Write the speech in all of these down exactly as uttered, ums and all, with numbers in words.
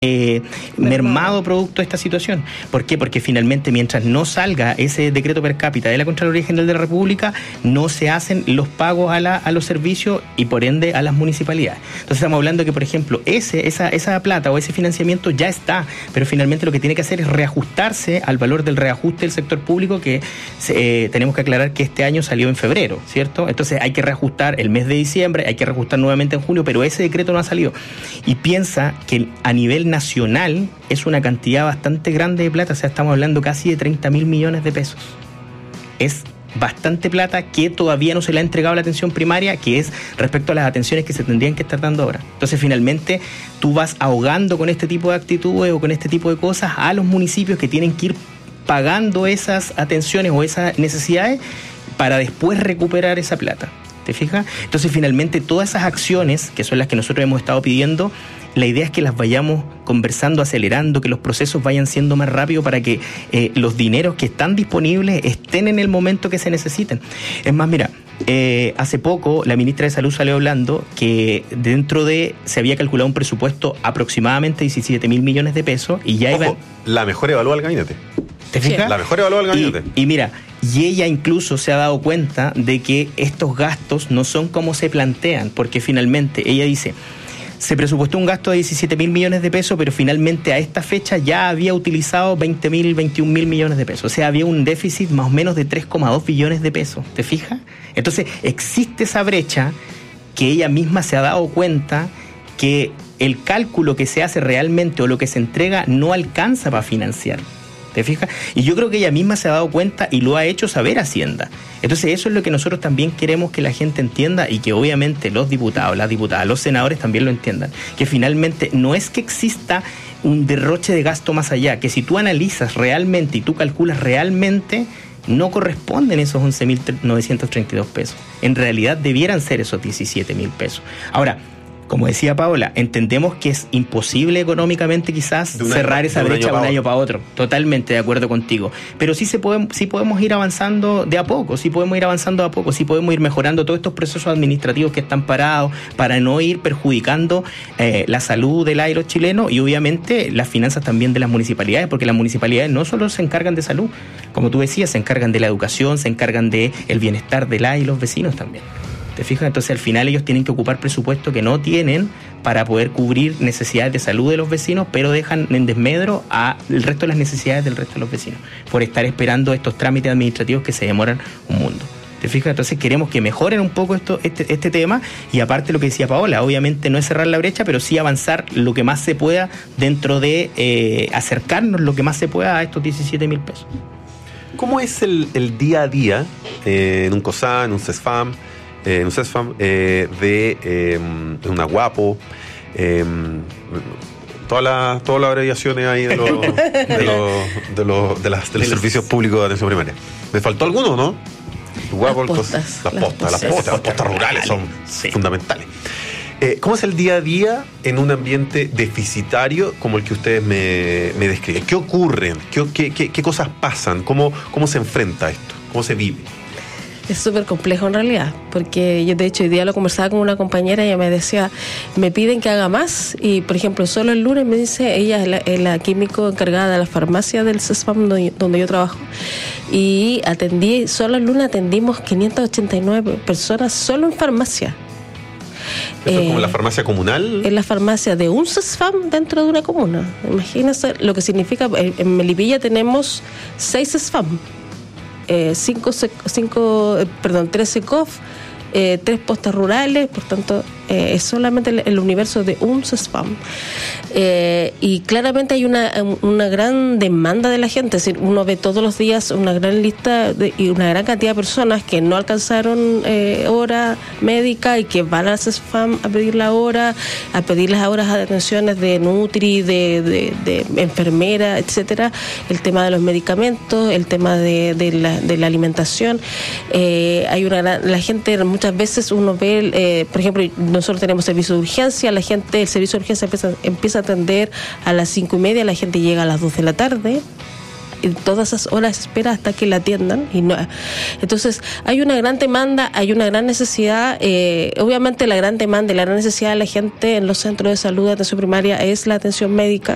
Eh, mermado producto de esta situación. ¿Por qué? Porque finalmente mientras no salga ese decreto per cápita de la Contraloría General de la República, no se hacen los pagos a, la, a los servicios y por ende a las municipalidades. Entonces estamos hablando que, por ejemplo, ese, esa, esa plata o ese financiamiento ya está, pero finalmente lo que tiene que hacer es reajustarse al valor del reajuste del sector público que eh, tenemos que aclarar que este año salió en febrero, ¿cierto? Entonces hay que reajustar el mes de diciembre, hay que reajustar nuevamente en junio, pero ese decreto no ha salido. Y piensa que a nivel nacional es una cantidad bastante grande de plata, o sea, estamos hablando casi de treinta mil millones de pesos. Es bastante plata que todavía no se le ha entregado a la atención primaria, que es respecto a las atenciones que se tendrían que estar dando ahora. Entonces, finalmente, tú vas ahogando con este tipo de actitudes o con este tipo de cosas a los municipios que tienen que ir pagando esas atenciones o esas necesidades para después recuperar esa plata. ¿Te fijas? Entonces, finalmente, todas esas acciones, que son las que nosotros hemos estado pidiendo, la idea es que las vayamos conversando, acelerando, que los procesos vayan siendo más rápidos para que eh, los dineros que están disponibles estén en el momento que se necesiten. Es más, mira, eh, hace poco la ministra de Salud salió hablando que dentro de, se había calculado un presupuesto aproximadamente diecisiete mil millones de pesos y ya Ojo, iban... la mejor evalúa el gabinete. ¿Te fijas? La mejor evalúa el gabinete. Y, y mira, y ella incluso se ha dado cuenta de que estos gastos no son como se plantean, porque finalmente ella dice... Se presupuestó un gasto de diecisiete mil millones de pesos, pero finalmente a esta fecha ya había utilizado veinte mil, veintiún mil millones de pesos. O sea, había un déficit más o menos de tres coma dos billones de pesos. ¿Te fijas? Entonces, existe esa brecha que ella misma se ha dado cuenta que el cálculo que se hace realmente o lo que se entrega no alcanza para financiar. ¿Te fijas? Y yo creo que ella misma se ha dado cuenta y lo ha hecho saber Hacienda. Entonces eso es lo que nosotros también queremos que la gente entienda y que obviamente los diputados, las diputadas, los senadores también lo entiendan. Que finalmente no es que exista un derroche de gasto más allá, que si tú analizas realmente y tú calculas realmente, no corresponden esos once mil novecientos treinta y dos pesos. En realidad debieran ser esos diecisiete mil pesos. Ahora, como decía Paola, entendemos que es imposible económicamente quizás cerrar año, esa brecha de un año para otro. Totalmente de acuerdo contigo. Pero sí se puede, sí podemos ir avanzando de a poco, sí podemos ir avanzando de a poco, sí podemos ir mejorando todos estos procesos administrativos que están parados para no ir perjudicando eh, la salud de la y los chilenos y obviamente las finanzas también de las municipalidades, porque las municipalidades no solo se encargan de salud, como tú decías, se encargan de la educación, se encargan de el bienestar de la y los vecinos también. ¿Te fijas? Entonces al final ellos tienen que ocupar presupuesto que no tienen para poder cubrir necesidades de salud de los vecinos, pero dejan en desmedro a el resto de las necesidades del resto de los vecinos, por estar esperando estos trámites administrativos que se demoran un mundo. ¿Te fijas? Entonces queremos que mejoren un poco esto, este, este tema y aparte lo que decía Paola, obviamente no es cerrar la brecha, pero sí avanzar lo que más se pueda dentro de eh, acercarnos lo que más se pueda a estos diecisiete mil pesos. ¿Cómo es el, el día a día eh, en un COSAN, en un CESFAM, Eh, en un CESFAM, eh, de eh, una Guapo, eh, todas las todas las abreviaciones ahí de los de los de los de las de los servicios públicos de atención primaria? ¿Me faltó alguno, no? Guapo, las postas, las postas, las postas, las postas rurales son sí. fundamentales. Eh, ¿Cómo es el día a día en un ambiente deficitario como el que ustedes me, me describen? ¿Qué ocurre? ¿Qué, qué, qué, qué cosas pasan? ¿Cómo, ¿Cómo se enfrenta esto? ¿Cómo se vive? Es súper complejo en realidad, porque yo de hecho hoy día lo conversaba con una compañera y ella me decía, me piden que haga más y por ejemplo solo el lunes me dice, ella es la, es la químico encargada de la farmacia del CESFAM donde, donde yo trabajo y atendí, solo el lunes atendimos quinientas ochenta y nueve personas solo en farmacia. ¿Esto eh, es como la farmacia comunal? Es la farmacia de un CESFAM dentro de una comuna. Imagínense lo que significa, en Melipilla tenemos seis CESFAM. Eh, cinco, cinco, perdón, tres SECOF, eh, tres postas rurales, por tanto eh, es solamente el, el universo de un CESFAM. Eh, y claramente hay una, una gran demanda de la gente, es decir, uno ve todos los días una gran lista de, y una gran cantidad de personas que no alcanzaron eh, hora médica y que van al CESFAM a pedir la hora, a pedir las horas de atenciones de Nutri, de, de, de enfermera, etcétera, el tema de los medicamentos, el tema de, de, la, de la alimentación. Eh, hay una gran, la gente muchas veces uno ve, eh, por ejemplo, nosotros tenemos servicio de urgencia, la gente, el servicio de urgencia empieza, empieza a atender a las cinco y media, la gente llega a las dos de la tarde. en todas esas horas de espera hasta que la atiendan. Y no, entonces hay una gran demanda, hay una gran necesidad. Eh, obviamente la gran demanda y la gran necesidad de la gente en los centros de salud de atención primaria es la atención médica,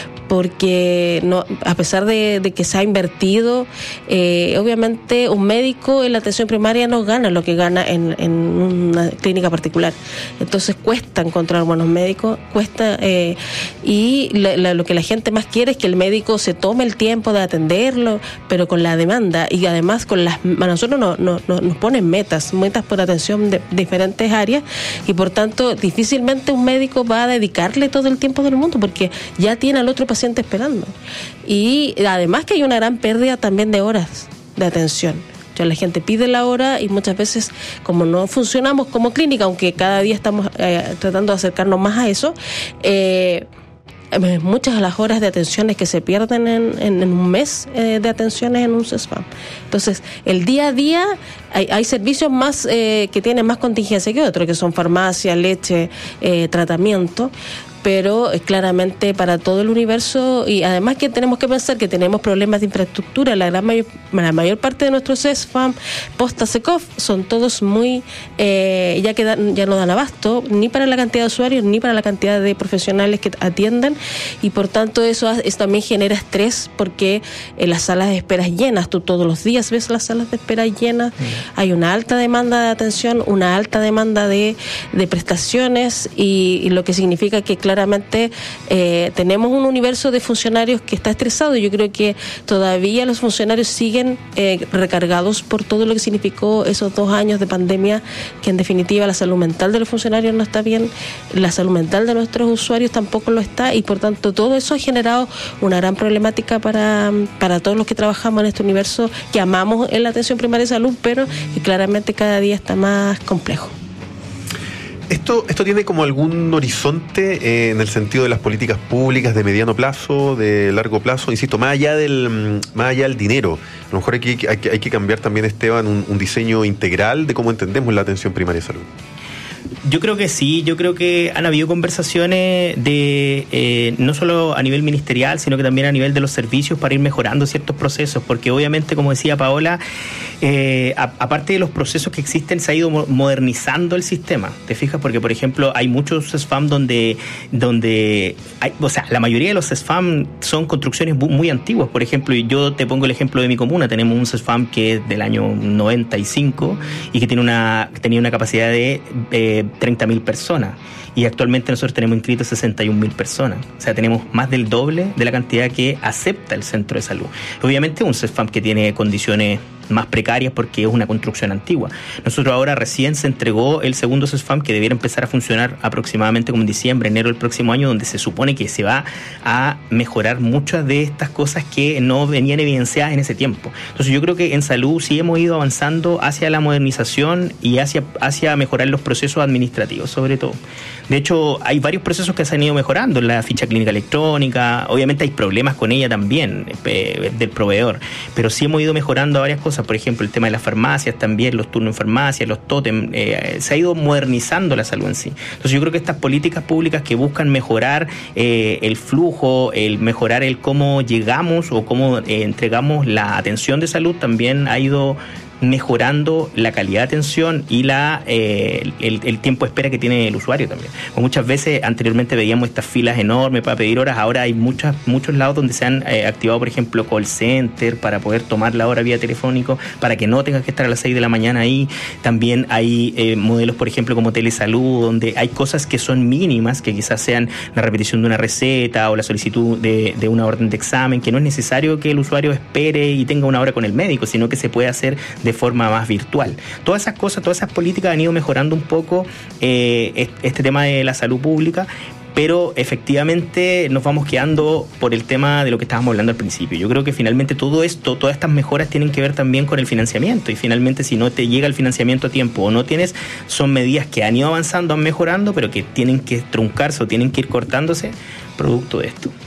porque no, a pesar de, de que se ha invertido, eh, obviamente un médico en la atención primaria no gana lo que gana en, en una clínica particular. Entonces cuesta encontrar buenos médicos, cuesta eh, y la, la, lo que la gente más quiere es que el médico se tome el tiempo de atenderlo, pero con la demanda y además con las, a nosotros no, no, no, nos ponen metas, metas por atención de diferentes áreas, y por tanto difícilmente un médico va a dedicarle todo el tiempo del mundo porque ya tiene al otro paciente esperando. Y además que hay una gran pérdida también de horas de atención. O sea, la gente pide la hora y muchas veces, como no funcionamos como clínica, aunque cada día estamos eh, tratando de acercarnos más a eso, eh, muchas de las horas de atenciones que se pierden en, en, en un mes eh, de atenciones en un CESFAM. Entonces, el día a día hay, hay servicios más eh, que tienen más contingencia que otros, que son farmacia, leche, eh, tratamiento, pero eh, claramente para todo el universo, y además que tenemos que pensar que tenemos problemas de infraestructura. La gran mayor, la mayor parte de nuestros CESFAM post-ASECOF son todos muy, eh, ya que dan, ya no dan abasto, ni para la cantidad de usuarios, ni para la cantidad de profesionales que atienden, y por tanto eso, eso también genera estrés, porque en las salas de espera llenas, tú todos los días ves las salas de espera llenas, mm. hay una alta demanda de atención, una alta demanda de, de prestaciones, y, y lo que significa que claramente eh, tenemos un universo de funcionarios que está estresado, y yo creo que todavía los funcionarios siguen eh, recargados por todo lo que significó esos dos años de pandemia, que en definitiva la salud mental de los funcionarios no está bien, la salud mental de nuestros usuarios tampoco lo está, y por tanto todo eso ha generado una gran problemática para, para todos los que trabajamos en este universo que amamos en la atención primaria de salud, pero que claramente cada día está más complejo. ¿Esto, esto tiene como algún horizonte eh, en el sentido de las políticas públicas de mediano plazo, de largo plazo? Insisto, más allá del, más allá del dinero, a lo mejor hay que, hay que, hay que cambiar también, Esteban, un, un diseño integral de cómo entendemos la atención primaria de salud. Yo creo que sí, yo creo que han habido conversaciones de eh, no solo a nivel ministerial, sino que también a nivel de los servicios para ir mejorando ciertos procesos, porque obviamente, como decía Paola, eh, a, aparte de los procesos que existen, se ha ido modernizando el sistema, ¿te fijas? Porque, por ejemplo, hay muchos CESFAM donde, donde hay, o sea, la mayoría de los CESFAM son construcciones muy antiguas. Por ejemplo, y yo te pongo el ejemplo de mi comuna, tenemos un CESFAM que es del año noventa y cinco y que tiene una, tenía una capacidad de eh, treinta mil personas, y actualmente nosotros tenemos inscritos sesenta y un mil personas. O sea, tenemos más del doble de la cantidad que acepta el centro de salud. Obviamente un CESFAM que tiene condiciones más precarias porque es una construcción antigua. Nosotros ahora recién se entregó el segundo CESFAM, que debiera empezar a funcionar aproximadamente como en diciembre, enero del próximo año, donde se supone que se va a mejorar muchas de estas cosas que no venían evidenciadas en ese tiempo. Entonces yo creo que en salud sí hemos ido avanzando hacia la modernización y hacia, hacia mejorar los procesos administrativos, sobre todo. De hecho, hay varios procesos que se han ido mejorando. La ficha clínica electrónica, obviamente hay problemas con ella también, eh, del proveedor, pero sí hemos ido mejorando varias cosas. Por ejemplo, el tema de las farmacias también, los turnos en farmacia, los tótem, eh, se ha ido modernizando la salud en sí. Entonces yo creo que estas políticas públicas que buscan mejorar eh, el flujo, el mejorar el cómo llegamos o cómo eh, entregamos la atención de salud, también ha ido mejorando la calidad de atención y la eh, el, el tiempo de espera que tiene el usuario también. Pues muchas veces anteriormente veíamos estas filas enormes para pedir horas, ahora hay muchas, muchos lados donde se han eh, activado, por ejemplo, call center para poder tomar la hora vía telefónico, para que no tengas que estar a las seis de la mañana ahí. También hay eh, modelos, por ejemplo, como telesalud, donde hay cosas que son mínimas, que quizás sean la repetición de una receta o la solicitud de, de una orden de examen, que no es necesario que el usuario espere y tenga una hora con el médico, sino que se puede hacer de forma más virtual. Todas esas cosas, todas esas políticas han ido mejorando un poco eh, este tema de la salud pública, pero efectivamente nos vamos quedando por el tema de lo que estábamos hablando al principio. Yo creo que finalmente todo esto, todas estas mejoras tienen que ver también con el financiamiento, y finalmente si no te llega el financiamiento a tiempo o no tienes, son medidas que han ido avanzando, han mejorando, pero que tienen que truncarse o tienen que ir cortándose producto de esto.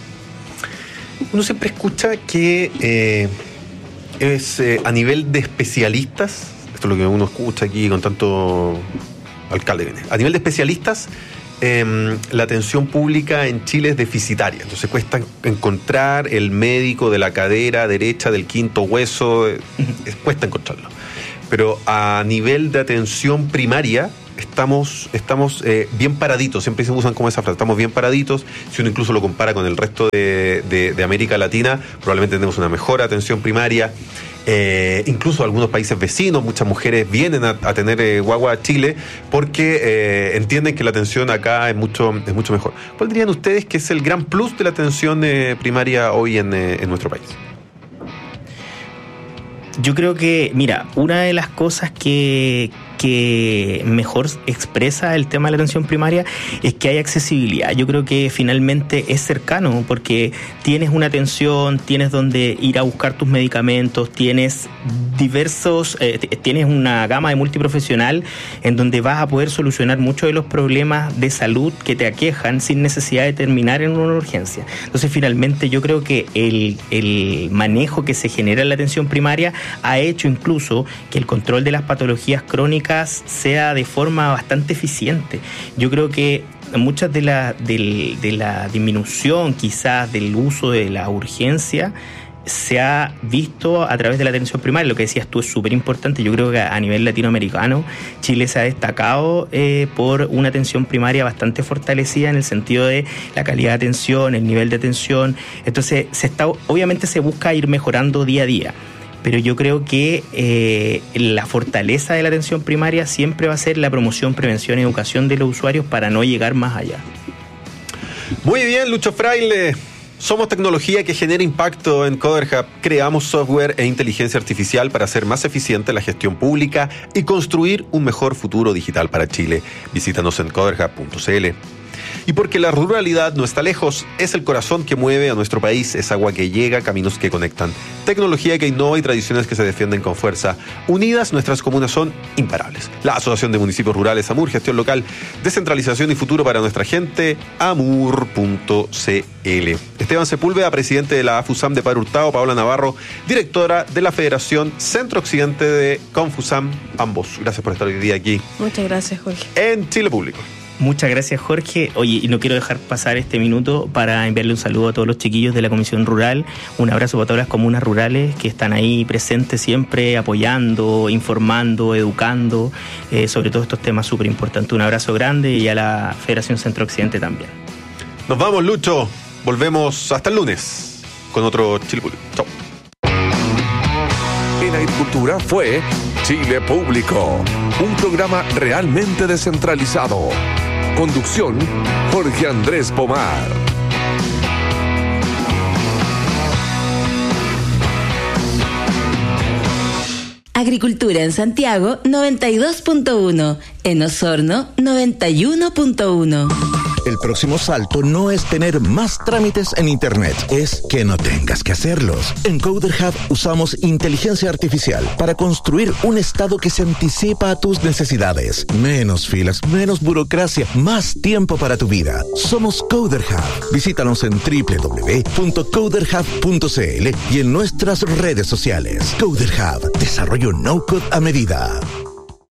Uno siempre escucha que eh, es eh, a nivel de especialistas, esto es lo que uno escucha aquí con tanto alcalde, a nivel de especialistas, eh, la atención pública en Chile es deficitaria. Entonces cuesta encontrar el médico de la cadera derecha del quinto hueso, eh, cuesta encontrarlo. Pero a nivel de atención primaria, estamos, estamos eh, bien paraditos, siempre se usan como esa frase, estamos bien paraditos. Si uno incluso lo compara con el resto de, de, de América Latina, probablemente tenemos una mejor atención primaria. Eh, incluso algunos países vecinos, muchas mujeres vienen a, a tener eh, guagua a Chile porque eh, entienden que la atención acá es mucho, es mucho mejor. ¿Cuál dirían ustedes que es el gran plus de la atención eh, primaria hoy en, eh, en nuestro país? Yo creo que, mira, una de las cosas que, que mejor expresa el tema de la atención primaria es que hay accesibilidad. Yo creo que finalmente es cercano porque tienes una atención, tienes donde ir a buscar tus medicamentos, tienes diversos, eh, tienes una gama de multiprofesional en donde vas a poder solucionar muchos de los problemas de salud que te aquejan sin necesidad de terminar en una urgencia. Entonces, finalmente, yo creo que el, el manejo que se genera en la atención primaria ha hecho incluso que el control de las patologías crónicas sea de forma bastante eficiente. Yo creo que muchas de la, de, de la disminución quizás del uso de la urgencia se ha visto a través de la atención primaria. Lo que decías tú es súper importante. Yo creo que a nivel latinoamericano Chile se ha destacado eh, por una atención primaria bastante fortalecida en el sentido de la calidad de atención, el nivel de atención. Entonces, se está, obviamente se busca ir mejorando día a día. Pero yo creo que eh, la fortaleza de la atención primaria siempre va a ser la promoción, prevención y educación de los usuarios para no llegar más allá. Muy bien, Lucho Fraile. Somos tecnología que genera impacto en CoderHub. Creamos software e inteligencia artificial para hacer más eficiente la gestión pública y construir un mejor futuro digital para Chile. Visítanos en coderhub punto c l. Y porque la ruralidad no está lejos, es el corazón que mueve a nuestro país, es agua que llega, caminos que conectan, tecnología que innova y tradiciones que se defienden con fuerza. Unidas, nuestras comunas son imparables. La Asociación de Municipios Rurales AMUR, gestión local, descentralización y futuro para nuestra gente, amur punto c l. Esteban Sepúlveda, presidente de la AFUSAM de Padre Hurtado, Paola Navarro, directora de la Federación Centro Occidente de Confusam, ambos. Gracias por estar hoy día aquí. Muchas gracias, Jorge. En Chile Público. Muchas gracias, Jorge. Oye, y no quiero dejar pasar este minuto para enviarle un saludo a todos los chiquillos de la Comisión Rural, un abrazo para todas las comunas rurales que están ahí presentes siempre, apoyando, informando, educando, eh, sobre todos estos temas súper importantes. Un abrazo grande y a la Federación Centro Occidente también. Nos vamos, Lucho. Volvemos hasta el lunes con otro Chile Público. Chao. En Agricultura fue Chile Público, un programa realmente descentralizado. Conducción, Jorge Andrés Pomar. Agricultura en Santiago noventa y dos punto uno, en Osorno noventa y uno punto uno. El próximo salto no es tener más trámites en Internet, es que no tengas que hacerlos. En CoderHub usamos inteligencia artificial para construir un estado que se anticipa a tus necesidades. Menos filas, menos burocracia, más tiempo para tu vida. Somos CoderHub. Visítanos en doble u doble u doble u punto coderhub punto c l y en nuestras redes sociales. CoderHub, desarrollo no-code a medida.